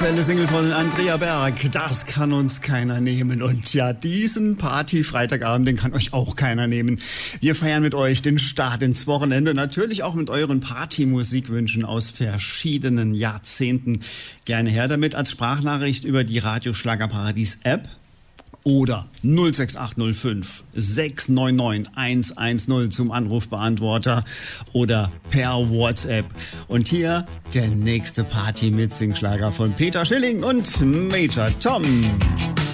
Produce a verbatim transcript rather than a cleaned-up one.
aktuelle Single von Andrea Berg, das kann uns keiner nehmen. Und ja, diesen Party-Freitagabend, den kann euch auch keiner nehmen. Wir feiern mit euch den Start ins Wochenende, natürlich auch mit euren Party-Musikwünschen aus verschiedenen Jahrzehnten. Gerne her damit als Sprachnachricht über die Radioschlagerparadies-App. Oder null sechs acht null fünf sechs neun neun eins eins null zum Anrufbeantworter oder per WhatsApp. Und hier der nächste Party-Mitsing-Schlager von Peter Schilling und Major Tom.